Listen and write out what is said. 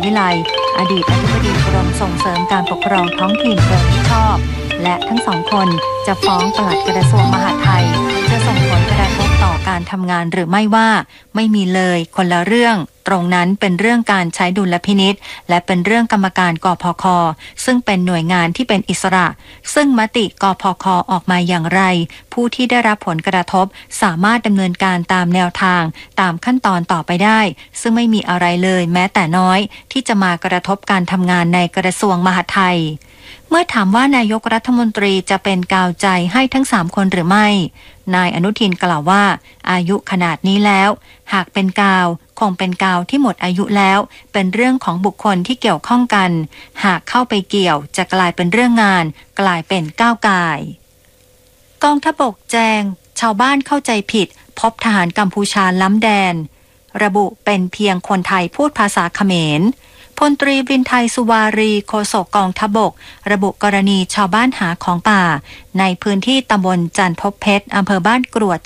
วิไลอดีตอธิบดีกรมส่งเสริมการปกครองท้องถิ่นโดยมิชอบและทั้งสองคนจะฟ้องปลัดกระทรวงมหาดไทยจะส่งผลกระทบต่อการทำงานหรือไม่ว่าไม่มีเลยคนละเรื่องตรงนั้นเป็นเรื่องการใช้ดุลพินิจและเป็นเรื่องกรรมการกพค.ซึ่งเป็นหน่วยงานที่เป็นอิสระซึ่งมติกพค.ออกมาอย่างไรผู้ที่ได้รับผลกระทบสามารถดำเนินการตามแนวทางตามขั้นตอนต่อไปได้ซึ่งไม่มีอะไรเลยแม้แต่น้อยที่จะมากระทบการทำงานในกระทรวงมหาดไทยเมื่อถามว่านายกรัฐมนตรีจะเป็นกาวใจให้ทั้ง3คนหรือไม่นายอนุทินกล่าวว่าอายุขนาดนี้แล้วหากเป็นกาวคงเป็นกาวที่หมดอายุแล้วเป็นเรื่องของบุคคลที่เกี่ยวข้องกันหากเข้าไปเกี่ยวจะกลายเป็นเรื่องงานกลายเป็นก้าวก่ายกองทัพบกแจ้งชาวบ้านเข้าใจผิดพบทหารกัมพูชาล้ำแดนระบุเป็นเพียงคนไทยพูดภาษาเขมรพลตรีวินไทยสุวารีโฆษกกองทัพบกระบุกรณีชาวบ้านหาของป่าในพื้นที่ตำบลจันทบเพชรอำเภอบ้านกรวด